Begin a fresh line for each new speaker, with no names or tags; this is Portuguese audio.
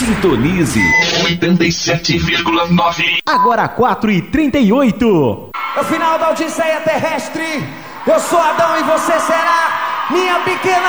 Sintonize 87,9.
Agora 4h38.
No final da Odisseia terrestre, eu sou Adão e você será minha pequena